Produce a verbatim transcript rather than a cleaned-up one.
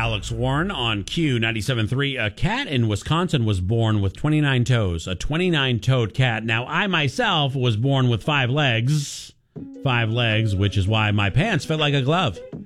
Alex Warren on Q ninety-seven point three. A cat in Wisconsin was born with twenty-nine toes, a twenty-nine-toed cat. Now, I myself was born with five legs, five legs, which is why my pants fit like a glove.